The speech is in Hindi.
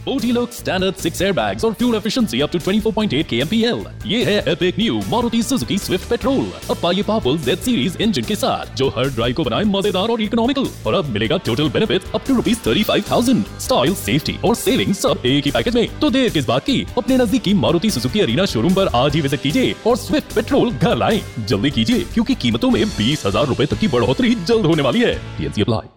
स्पोर्टी लुक, स्टैंडर्ड 6 एयरबैग्स और fuel efficiency up to 24.8 kmpl। ये है epic new Maruti Suzuki Swift petrol. अब पाइए पावरफुल Z सीरीज इंजन के साथ जो हर ड्राइव को बनाए मजेदार और इकोनॉमिकल। और अब मिलेगा total benefit up to ₹35,000। Style, safety और सेविंग सब एक ही पैकेज में। तो देर किस बात की, अपने नजदीकी मारुति सुजुकी अरीना शोरूम पर आज ही विजिट कीजिए और स्विफ्ट पेट्रोल घर लाएं। जल्दी कीजिए क्योंकि कीमतों में ₹20,000 तक की बढ़ोतरी जल्द होने वाली है। TNC apply.